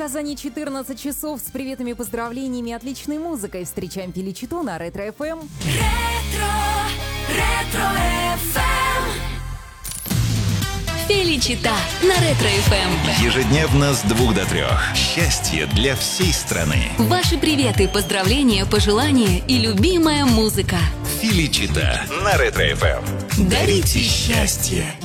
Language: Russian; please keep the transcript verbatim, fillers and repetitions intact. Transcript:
Казани четырнадцать часов. С приветами, поздравлениями, отличной музыкой. Встречаем Феличиту на Ретро эф эм. Ретро, Ретро эф эм. Феличита на Ретро эф эм. Ежедневно с двух до трех. Счастье для всей страны. Ваши приветы, поздравления, пожелания и любимая музыка. Феличита на Ретро эф эм. Дарите счастье.